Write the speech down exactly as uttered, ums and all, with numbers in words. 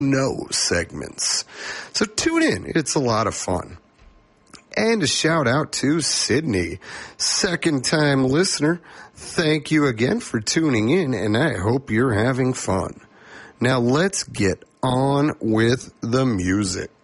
know segments. So tune in. It's a lot of fun. And a shout out to Sydney, second time listener. Thank you again for tuning in, and I hope you're having fun. Now let's get on with the music.